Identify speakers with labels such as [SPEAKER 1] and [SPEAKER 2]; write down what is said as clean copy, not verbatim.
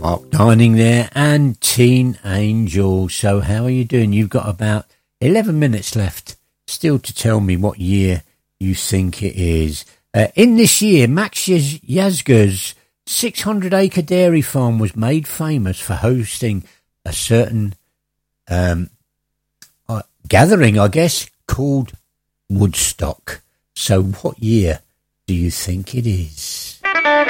[SPEAKER 1] Mark Dining there and Teen Angel. So how are you doing? You've got about 11 minutes left still to tell me what year you think it is. In this year, Max Yasgur's 600-acre dairy farm was made famous for hosting a certain gathering, I guess, called Woodstock. So what year do you think it is?